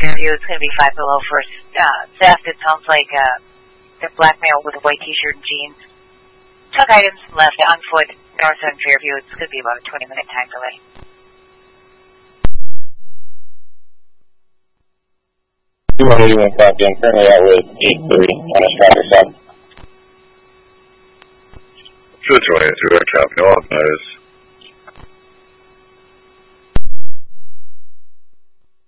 Fairview. It's going to be 5 below for theft. It sounds like a black male with a white t-shirt and jeans. Took items left on foot north on Fairview. It's going to be about a 20-minute time delay. You want to clock in, currently out with 8:30 on a traffic stop. Sure, 22, I copy. All of that is